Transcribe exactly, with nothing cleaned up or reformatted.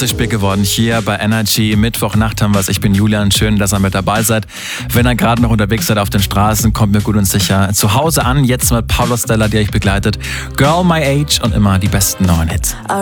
heute spät geworden hier bei Energy. Mittwochnacht haben wir es. Ich bin Julian. Schön, dass ihr mit dabei seid. Wenn ihr gerade noch unterwegs seid auf den Straßen, kommt mir gut und sicher zu Hause an. Jetzt mit Paula Stella, die euch begleitet. Girl My Age und immer die besten neuen Hits.